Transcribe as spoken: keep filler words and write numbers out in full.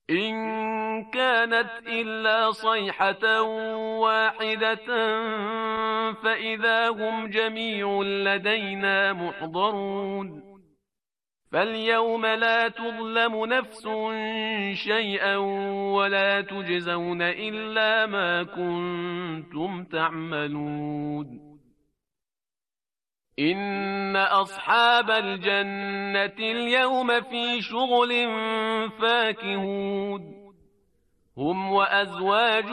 إن كانت إلا صيحة واحدة فإذا هم جميع لدينا محضرون فاليوم لا تظلم نفس شيئا ولا تجزون إلا ما كنتم تعملون إن أصحاب الجنة اليوم في شغل فاكهون هم وأزواجهم